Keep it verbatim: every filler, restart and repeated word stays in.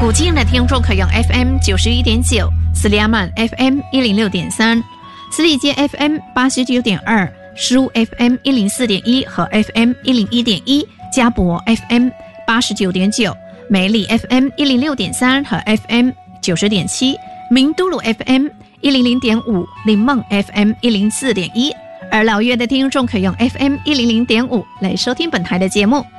古今的听众可用 F M 九十一点九，斯里亚曼 F M 一零六点三，斯利街 F M 八十九点二，苏 F M 一零四点一和 F M 一零一点一，加博 F M 八十九点九，美丽 F M 一零六点三和 F M 九十点七，明都鲁 F M 一零零点五，林梦 F M 一零四点一。而老约的听众可用 F M 一零零点五来收听本台的节目。